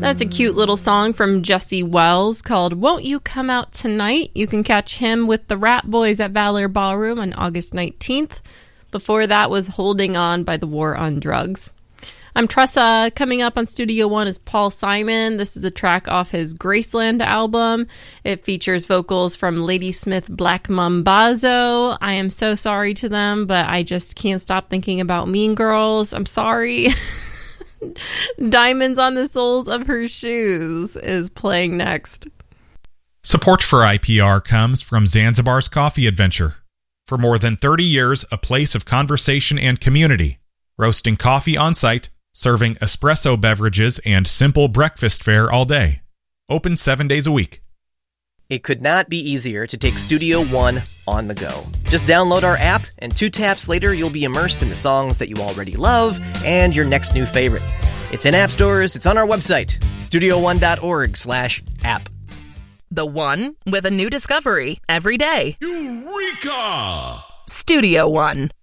That's a cute little song from Jesse Wells called Won't You Come Out Tonight? You can catch him with the Rat Boys at Valor Ballroom on August 19th. Before that was Holding On by the War on Drugs. I'm Tressa. Coming up on Studio One is Paul Simon. This is a track off his Graceland album. It features vocals from Ladysmith Black Mambazo. I am so sorry to them, but I just can't stop thinking about Mean Girls. I'm sorry. Diamonds on the Soles of Her Shoes is playing next. Support for IPR comes from Zanzibar's Coffee Adventure. For more than 30 years, a place of conversation and community. Roasting coffee on site, serving espresso beverages and simple breakfast fare all day. Open 7 days a week. It could not be easier to take Studio One on the go. Just download our app, and 2 taps later, you'll be immersed in the songs that you already love and your next new favorite. It's in app stores, it's on our website, studioone.org/app. The One with a new discovery every day. Eureka! Studio One.